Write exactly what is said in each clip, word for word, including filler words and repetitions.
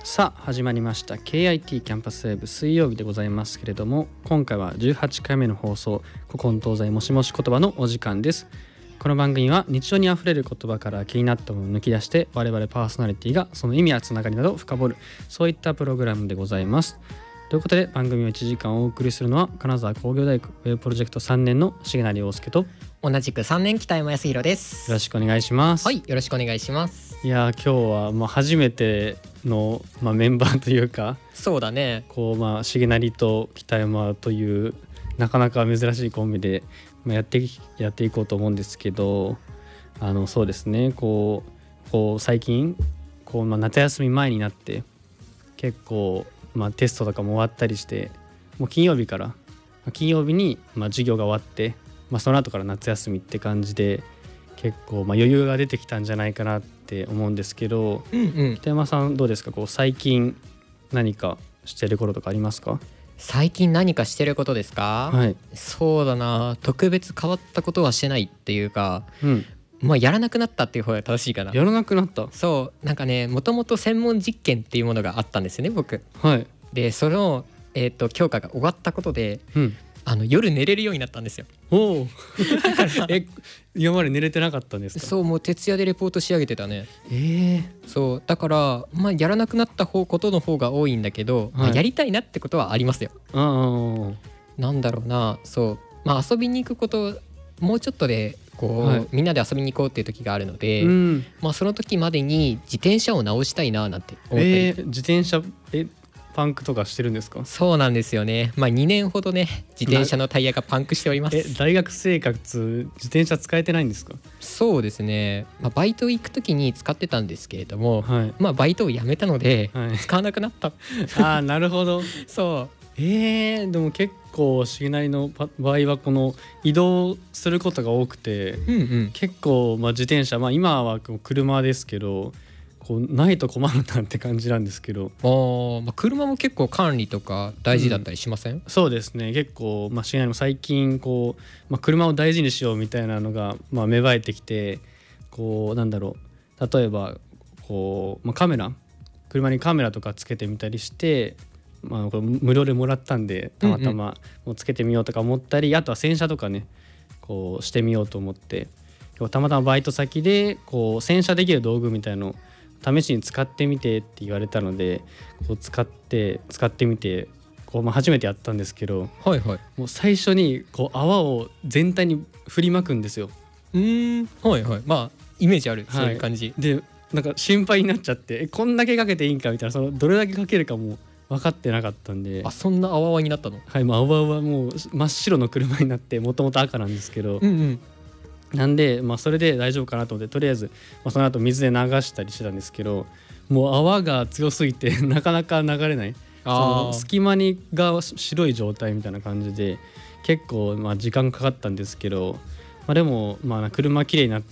さあ始まりました ケーアイティー キャンパスウェブ水曜日でございますけれども、今回はじゅうはちかいめの放送、古今東西もしもし言葉のお時間です。この番組は日常にあふれる言葉から気になったものを抜き出して、我々パーソナリティがその意味やつながりなどを深掘る、そういったプログラムでございます。ということで、番組をいちじかんお送りするのは金沢工業大学ウェブプロジェクトさんねんの重成陽介と、 同じくさんねん北山康弘です。 よろしくお願いします。 はい、よろしくお願いします。 いや今日はまあ初めての、まあ、メンバーというか、 そうだね、 こうまあ重成と北山というなかなか珍しいコンビでやってやっていこうと思うんですけど、あのそうですね、こうこう最近こう、まあ、夏休み前になって結構、まあ、テストとかも終わったりして、もう金曜日から金曜日にまあ授業が終わって、まあ、その後から夏休みって感じで結構まあ余裕が出てきたんじゃないかなって思うんですけど、 うんうん、 北山さんどうですか？こう最近何かしてることとかありますか？ 最近何かしてることですか？ はい、 そうだな、特別変わったことはしてないっていうか、 うん、 まあやらなくなったっていう方が正しいかな。 やらなくなった。 そうなんかね、もともと専門実験っていうものがあったんですよね、僕。 はい、 でその、えー、と教科が終わったことで、 うん、 あの夜寝れるようになったんですよ。 おおえ今まで寝れてなかったんですか？ そう、もう徹夜でレポート仕上げてたね。 えー、 そうだから、まあ、やらなくなった方ことの方が多いんだけど、 はい、 まあ、やりたいなってことはありますよ。 あなんだろうな、そう、まあ、遊びに行くこともうちょっとでこう、 はい、 みんなで遊びに行こうっていう時があるので、 うん、 まあ、その時までに自転車を直したいななんて思ったり、 えー、自転車えパンクとかしてるんですか？ そうなんですよね。まあにねんほどね、自転車のタイヤがパンクしております。 え大学生活自転車使えてないんですか？ そうですね、まあ、バイト行く時に使ってたんですけれども、 はい、 まあ、バイトを辞めたので、 はい、 使わなくなったああなるほど。 そうえー、でも結構重成の場合はこの移動することが多くて、 うんうん、 結構まあ自転車、まあ、今はこう車ですけどこうないと困るなって感じなんですけど、 あー、まあ、車も結構管理とか大事だったりしません？うん、 そうですね、結構、まあ、重成も最近こう、まあ、車を大事にしようみたいなのが、まあ、芽生えてきて、こうなんだろう、例えばこう、まあ、カメラ車にカメラとかつけてみたりして、まあ、これ無料でもらったんでたまたまもうつけてみようとか思ったり、うんうん、あとは洗車とかねこうしてみようと思って、たまたまバイト先でこう洗車できる道具みたいのを試しに使ってみてって言われたので、こう使って使ってみてこう、まあ、初めてやったんですけど、 はいはい、 もう最初にこう泡を全体に振りまくんですよ。 うーん、はいはい、まあイメージある、 はい、 そういう感じでなんか心配になっちゃって、えこんだけかけていいんかみたいな、そのどれだけかけるかも分かってなかったんで、 あ、そんな泡泡になったの？ はい、もう泡はもう真っ白の車になって、もともと赤なんですけど、 うんうん、 なんで、まあ、それで大丈夫かなと思って、とりあえず、まあ、その後水で流したりしてたんですけど、もう泡が強すぎてなかなか流れない、その隙間にが白い状態みたいな感じで結構まあ時間かかったんですけど、まあ、でもまあ車きれいになって、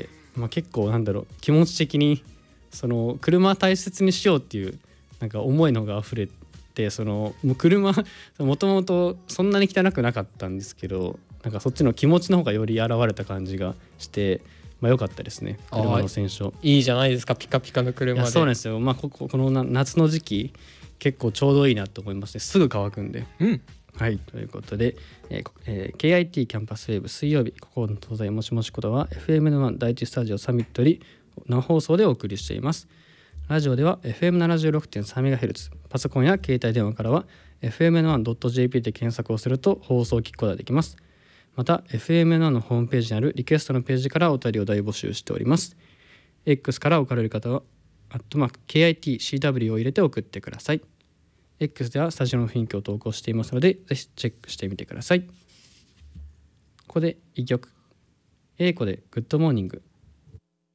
まあ、結構なんだろう、気持ち的にその車大切にしようっていうなんか思いのが溢れて、そのもう車もともとそんなに汚くなかったんですけど、なんかそっちの気持ちの方がより現れた感じがして、まあ、良かったですね、車の洗車。 いいじゃないですか、ピカピカの車で。 いやそうなんですよ、まあ、ここ、この夏の時期結構ちょうどいいなと思いますね、すぐ乾くんで。 うん、 はい、ということで、えーえー、ケーアイティー キャンパスウェーブ水曜日、ここの東西もしもしことは エフエムのワン 第一スタジオサミットより生放送でお送りしています。ラジオでは エフエムななじゅうろくてんさんメガヘルツ、パソコンや携帯電話からは エフエムワンドットジェーピー で検索をすると放送を聞くことができます。また エフエムワン のホームページにあるリクエストのページからお便りを大募集しております。 X から送られる方はアットマーク ケーアイティーシーダブリュー を入れて送ってください。 X ではスタジオの雰囲気を投稿していますので、ぜひチェックしてみてください。ここでいっきょく、英子でグッドモーニング。